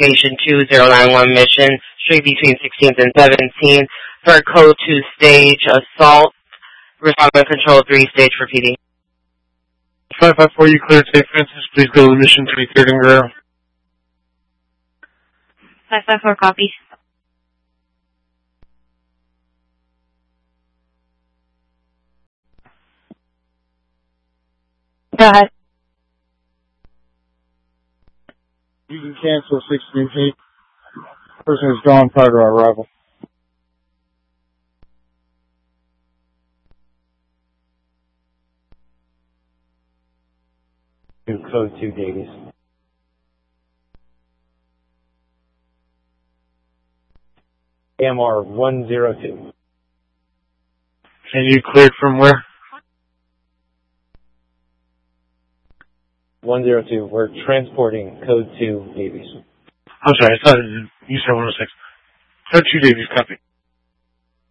Station 2091 mission, street between 16th and 17th, for code 2 stage assault, responding control 3 stage for PD. 554, you cleared St. Francis. Please go to mission 23rd and Guerrero. 554, copy. Go ahead. You can cancel 16-8. Person is gone prior to our arrival. Code 2 Davies. AMR 102. And you cleared from where? 102. We're transporting code 2 Davies. I'm sorry, I thought you said 106. Code 2 Davies, copy.